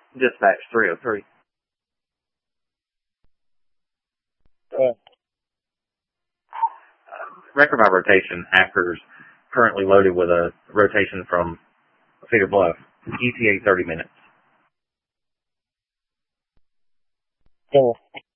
Dispatch 303. Uh, Record my rotation. Hackers currently loaded with a rotation from Cedar Bluff. ETA 30 minutes. cool.